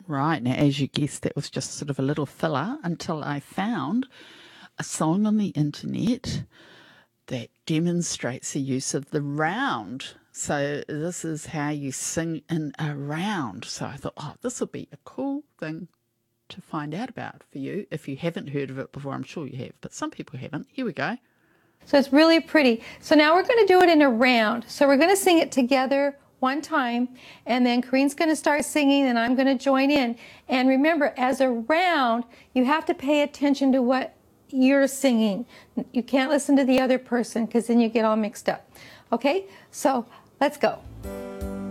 Right. Now, as you guessed, that was just sort of a little filler until I found a song on the internet that demonstrates the use of the round. So this is how you sing in a round. So I thought, oh, this will be a cool thing to find out about for you. If you haven't heard of it before, I'm sure you have, but some people haven't. Here we go. So it's really pretty. So now we're going to do it in a round. So we're going to sing it together one time, and then Corinne's going to start singing, and I'm going to join in. And remember, as a round, you have to pay attention to what you're singing. You can't listen to the other person because then you get all mixed up. Okay, so let's go.